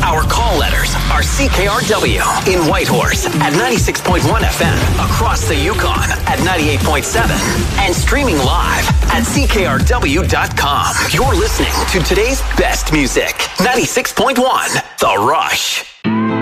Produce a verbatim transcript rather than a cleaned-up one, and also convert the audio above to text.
Our call letters are C K R W in Whitehorse at ninety-six point one F M, across the Yukon at ninety-eight point seven, and streaming live at C K R W dot com. You're listening to today's best music. ninety-six point one, The Rush.